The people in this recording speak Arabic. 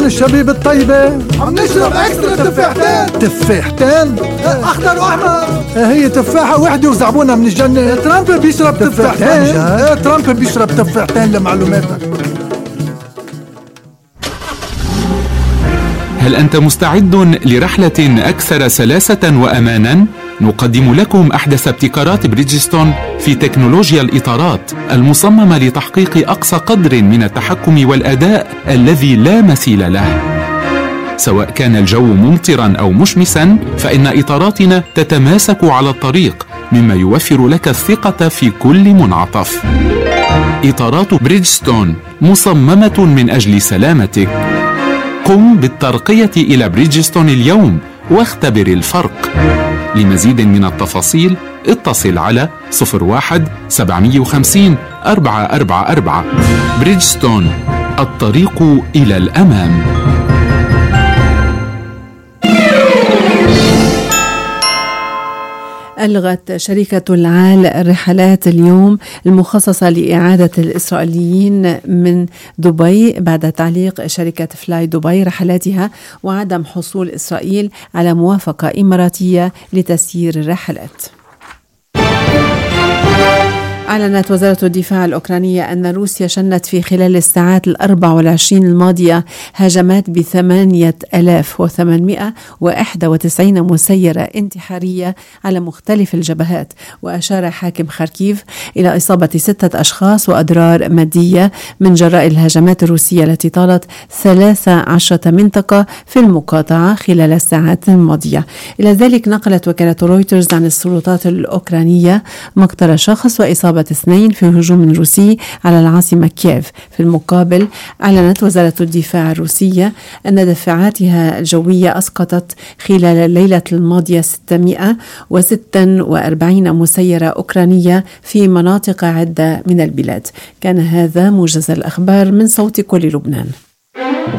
وين الشبيب الطيبة؟ عم نشرب اكسترا تفاحتين. تفاحتين؟ اخضر واحمر. هي تفاحة وحدة وزعبونها من الجنة. ترامب بيشرب تفاحتين. ترامب بيشرب تفاحتين لمعلوماتك. هل أنت مستعد لرحلة أكثر سلاسة وأمانا؟ نقدم لكم أحدث ابتكارات بريدجستون في تكنولوجيا الإطارات المصممة لتحقيق أقصى قدر من التحكم والأداء الذي لا مثيل له. سواء كان الجو ممطرا أو مشمسا، فإن إطاراتنا تتماسك على الطريق، مما يوفر لك الثقة في كل منعطف. إطارات بريدجستون مصممة من أجل سلامتك. قم بالترقية إلى بريدجستون اليوم واختبر الفرق. لمزيد من التفاصيل اتصل على 01-750-444. بريدجستون، الطريق إلى الأمام. ألغت شركة العال الرحلات اليوم المخصصة لإعادة الإسرائيليين من دبي بعد تعليق شركة فلاي دبي رحلاتها وعدم حصول إسرائيل على موافقة إماراتية لتسيير الرحلات. أعلنت وزارة الدفاع الأوكرانية أن روسيا شنت في خلال الساعات 24 الماضية هجمات ب8,891 مسيرة انتحارية على مختلف الجبهات. وأشار حاكم خاركيف إلى إصابة 6 أشخاص وأضرار مادية من جراء الهجمات الروسية التي طالت 13 منطقة في المقاطعة خلال الساعات الماضية. إلى ذلك نقلت وكالة رويترز عن السلطات الأوكرانية مقتل شخص وإصابة 2 في هجوم روسي على العاصمة كييف. في المقابل أعلنت وزارة الدفاع الروسية أن دفاعاتها الجوية أسقطت خلال الليلة الماضية 646 مسيرة أوكرانية في مناطق عدة من البلاد. كان هذا موجز الأخبار من صوت كل لبنان.